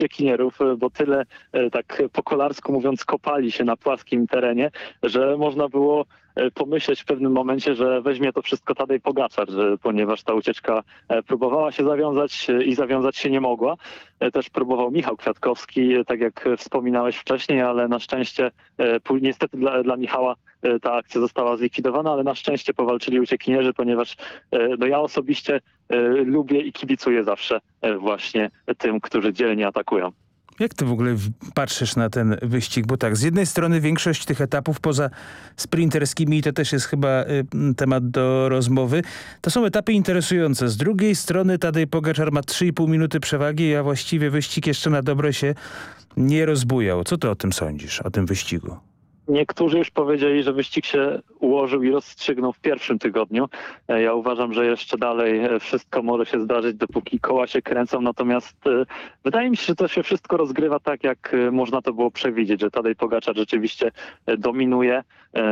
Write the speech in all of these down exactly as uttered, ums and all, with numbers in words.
uciekinierów, bo tyle, tak po kolarsku mówiąc, kopali się na płaskim terenie, że można było pomyśleć w pewnym momencie, że weźmie to wszystko Tadej Pogaczar, że ponieważ ta ucieczka próbowała się zawiązać i zawiązać się nie mogła. Też próbował Michał Kwiatkowski, tak jak wspominałeś wcześniej, ale na szczęście, niestety dla, dla Michała ta akcja została zlikwidowana, ale na szczęście powalczyli uciekinierzy, ponieważ no ja osobiście lubię i kibicuję zawsze właśnie tym, którzy dzielnie atakują. Jak ty w ogóle patrzysz na ten wyścig? Bo tak, z jednej strony większość tych etapów poza sprinterskimi, i to też jest chyba y, temat do rozmowy, to są etapy interesujące. Z drugiej strony Tadej Pogaczar ma trzy i pół minuty przewagi, a właściwie wyścig jeszcze na dobre się nie rozbujał. Co ty o tym sądzisz, o tym wyścigu? Niektórzy już powiedzieli, że wyścig się ułożył i rozstrzygnął w pierwszym tygodniu. Ja uważam, że jeszcze dalej wszystko może się zdarzyć, dopóki koła się kręcą. Natomiast wydaje mi się, że to się wszystko rozgrywa tak, jak można to było przewidzieć, że Tadej Pogaczar rzeczywiście dominuje,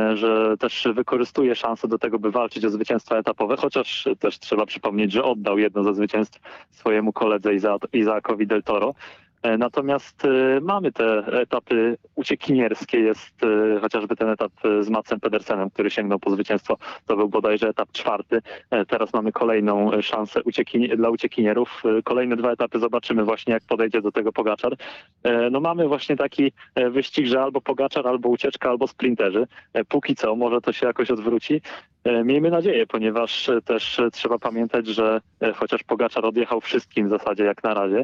że też wykorzystuje szansę do tego, by walczyć o zwycięstwa etapowe, chociaż też trzeba przypomnieć, że oddał jedno ze zwycięstw swojemu koledze Izaakowi Del Toro. Natomiast y, mamy te etapy uciekinierskie, jest y, chociażby ten etap z Madsem Pedersenem, który sięgnął po zwycięstwo, to był bodajże etap czwarty. E, teraz mamy kolejną szansę uciekini- dla uciekinierów. E, kolejne dwa etapy zobaczymy właśnie, jak podejdzie do tego Pogaczar. E, no mamy właśnie taki e, wyścig, że albo Pogaczar, albo ucieczka, albo sprinterzy. E, póki co, może to się jakoś odwróci. E, miejmy nadzieję, ponieważ e, też e, trzeba pamiętać, że e, chociaż Pogaczar odjechał wszystkim w zasadzie jak na razie,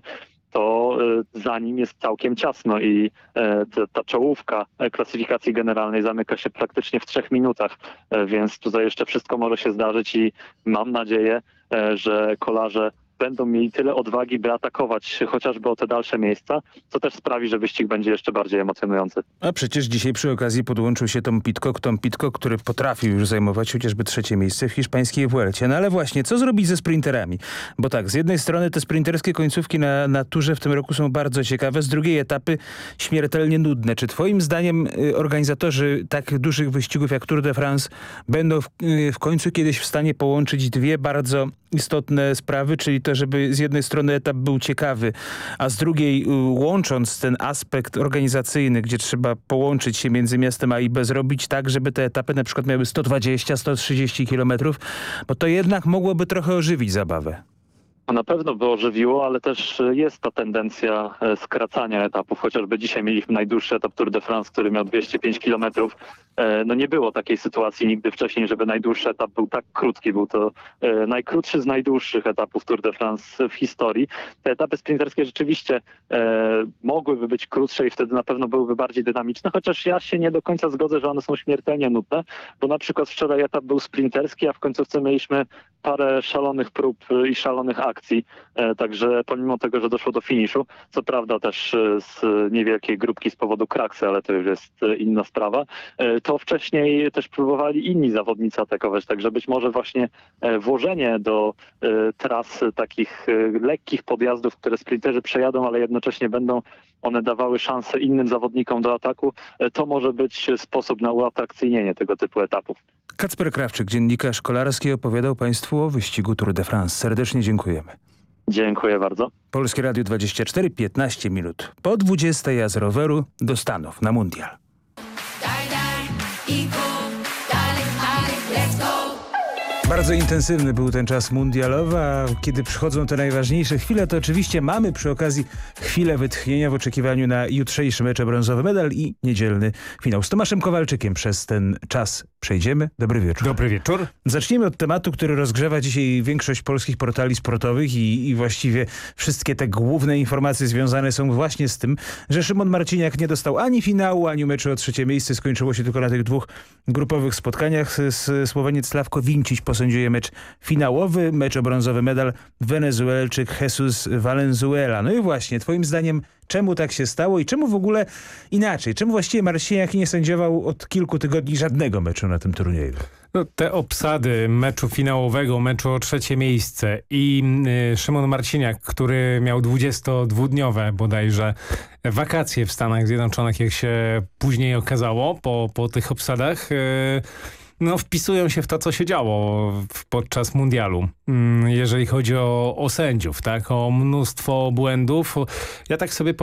to za nim jest całkiem ciasno i ta, ta czołówka klasyfikacji generalnej zamyka się praktycznie w trzech minutach, więc tutaj jeszcze wszystko może się zdarzyć i mam nadzieję, że kolarze będą mieli tyle odwagi, by atakować chociażby o te dalsze miejsca, co też sprawi, że wyścig będzie jeszcze bardziej emocjonujący. A przecież dzisiaj przy okazji podłączył się Tom Pidcock, Tom Pidcock, który potrafił już zajmować chociażby trzecie miejsce w hiszpańskiej Vuelcie. No ale właśnie, co zrobić ze sprinterami? Bo tak, z jednej strony te sprinterskie końcówki na, na turze w tym roku są bardzo ciekawe, z drugiej etapy śmiertelnie nudne. Czy twoim zdaniem y, organizatorzy tak dużych wyścigów jak Tour de France będą w, y, w końcu kiedyś w stanie połączyć dwie bardzo istotne sprawy, czyli to, żeby z jednej strony etap był ciekawy, a z drugiej y, łącząc ten aspekt organizacyjny, gdzie trzeba połączyć się między miastem A i B, zrobić tak, żeby te etapy na przykład miały sto dwadzieścia sto trzydzieści kilometrów, bo to jednak mogłoby trochę ożywić zabawę. Na pewno by ożywiło, ale też jest ta tendencja skracania etapów. Chociażby dzisiaj mieliśmy najdłuższy etap Tour de France, który miał dwieście pięć kilometrów. No nie było takiej sytuacji nigdy wcześniej, żeby najdłuższy etap był tak krótki. Był to najkrótszy z najdłuższych etapów Tour de France w historii. Te etapy sprinterskie rzeczywiście mogłyby być krótsze i wtedy na pewno byłyby bardziej dynamiczne, chociaż ja się nie do końca zgodzę, że one są śmiertelnie nudne, bo na przykład wczoraj etap był sprinterski, a w końcówce mieliśmy parę szalonych prób i szalonych akcji. Także pomimo tego, że doszło do finiszu, co prawda też z niewielkiej grupki z powodu kraksy, ale to już jest inna sprawa, to wcześniej też próbowali inni zawodnicy atakować. Także być może właśnie włożenie do tras takich lekkich podjazdów, które sprinterzy przejadą, ale jednocześnie będą one dawały szansę innym zawodnikom do ataku, to może być sposób na uatrakcyjnienie tego typu etapów. Kacper Krawczyk, dziennikarz kolarski, opowiadał Państwu o wyścigu Tour de France. Serdecznie dziękujemy. Dziękuję bardzo. Polskie Radio dwadzieścia cztery, piętnaście minut. Po dwudziestej ja z roweru do Stanów na mundial. Bardzo intensywny był ten czas mundialowy, a kiedy przychodzą te najważniejsze chwile, to oczywiście mamy przy okazji chwilę wytchnienia w oczekiwaniu na jutrzejszy mecz o brązowy medal i niedzielny finał. Z Tomaszem Kowalczykiem przez ten czas przejdziemy. Dobry wieczór. Dobry wieczór. Zacznijmy od tematu, który rozgrzewa dzisiaj większość polskich portali sportowych i, i właściwie wszystkie te główne informacje związane są właśnie z tym, że Szymon Marciniak nie dostał ani finału, ani meczu o trzecie miejsce. Skończyło się tylko na tych dwóch grupowych spotkaniach. Z Słoweniec Sławko Vincić posędziuje mecz finałowy, mecz o brązowy medal Wenezuelczyk Jesus Valenzuela. No i właśnie, twoim zdaniem, czemu tak się stało i czemu w ogóle inaczej? Czemu właściwie Marciniak nie sędziował od kilku tygodni żadnego meczu na tym turnieju? No, te obsady meczu finałowego, meczu o trzecie miejsce i y, Szymon Marciniak, który miał dwudziestodwudniowe bodajże wakacje w Stanach Zjednoczonych, jak się później okazało po, po tych obsadach, y, no, wpisują się w to, co się działo w, podczas mundialu. Jeżeli chodzi o, o sędziów, tak? O mnóstwo błędów. Ja tak sobie